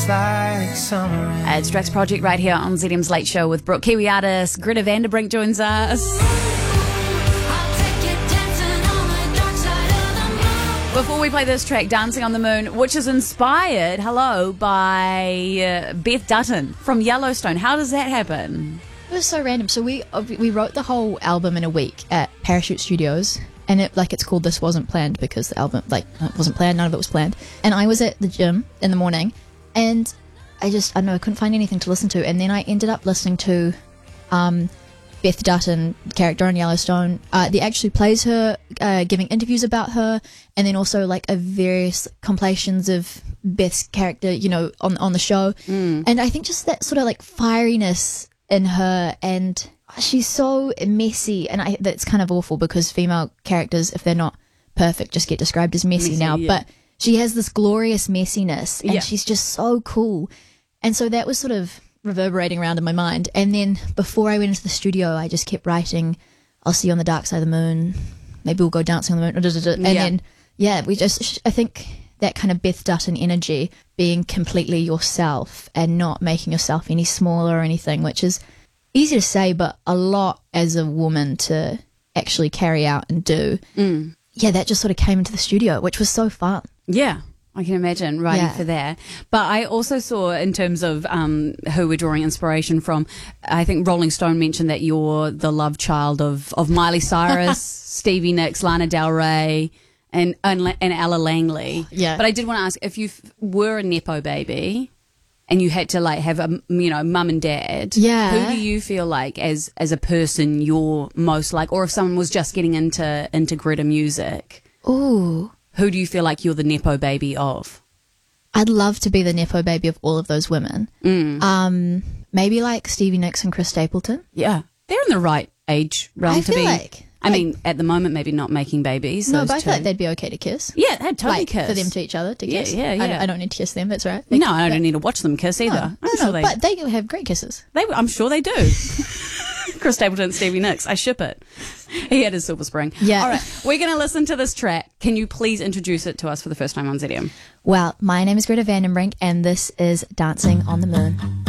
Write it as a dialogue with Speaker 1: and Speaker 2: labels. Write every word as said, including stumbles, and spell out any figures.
Speaker 1: Like summer.
Speaker 2: Uh, it's Drax Project right here on Z D M's Late Show with Brooke. Kiwi artist Greta Van Der Brink joins us. Before we play this track, Dancing on the Moon, which is inspired, hello, by uh, Beth Dutton from Yellowstone. How does that happen?
Speaker 3: It was so random. So we uh, we wrote the whole album in a week at Parachute Studios, and it like it's called This Wasn't Planned because the album like it wasn't planned, none of it was planned. And I was at the gym in the morning, and I just I don't know I couldn't find anything to listen to, and then I ended up listening to um, Beth Dutton, character on Yellowstone. Uh, that actually plays her, uh, giving interviews about her, and then also like a various compilations of Beth's character, you know, on on the show. Mm. And I think just that sort of like fieriness in her, and she's so messy, and I, that's kind of awful because female characters, if they're not perfect, just get described as messy, messy now. Yeah. But she has this glorious messiness, and yeah. she's just so cool. And so that was sort of reverberating around in my mind. And then before I went into the studio, I just kept writing, I'll see you on the dark side of the moon, maybe we'll go dancing on the moon, and yeah. then yeah we just I think that kind of Beth Dutton energy, being completely yourself and not making yourself any smaller or anything, which is easy to say but a lot as a woman to actually carry out and do. Mm. Yeah, that just sort of came into the studio, which was so fun.
Speaker 2: Yeah, I can imagine writing yeah. for that. But I also saw, in terms of um, who we're drawing inspiration from, I think Rolling Stone mentioned that you're the love child of, of Miley Cyrus, Stevie Nicks, Lana Del Rey, and, and and Ella Langley.
Speaker 3: Yeah.
Speaker 2: But I did want to ask, if you f- were a Nepo baby and you had to like have a, you know, mum and dad,
Speaker 3: yeah.
Speaker 2: who do you feel like as as a person you're most like, or if someone was just getting into into Greta music?
Speaker 3: Ooh.
Speaker 2: Who do you feel like you're the Nepo baby of?
Speaker 3: I'd love to be the Nepo baby of all of those women.
Speaker 2: Mm.
Speaker 3: Um, maybe like Stevie Nicks and Chris Stapleton.
Speaker 2: Yeah, they're in the right age realm
Speaker 3: I
Speaker 2: to
Speaker 3: feel
Speaker 2: be.
Speaker 3: Like,
Speaker 2: I
Speaker 3: like,
Speaker 2: mean, at the moment, maybe not making babies.
Speaker 3: No,
Speaker 2: those
Speaker 3: but I
Speaker 2: two.
Speaker 3: feel like they'd be okay to kiss.
Speaker 2: Yeah, they'd totally
Speaker 3: like,
Speaker 2: kiss.
Speaker 3: for them to each other to kiss.
Speaker 2: Yeah, yeah, yeah.
Speaker 3: I don't, I don't need to kiss them. That's right. They,
Speaker 2: no, I don't
Speaker 3: they,
Speaker 2: need to watch them kiss either.
Speaker 3: No,
Speaker 2: I'm
Speaker 3: no,
Speaker 2: sure
Speaker 3: no,
Speaker 2: they.
Speaker 3: but they have great kisses.
Speaker 2: They, I'm sure they do. Chris Stapleton and Stevie Nicks. I ship it. He had his Silver Spring.
Speaker 3: Yeah.
Speaker 2: All right, we're going to listen to this track. Can you please introduce it to us for the first time on Z D M?
Speaker 3: Well, my name is Greta Van Der Brink, and this is Dancing on the Moon.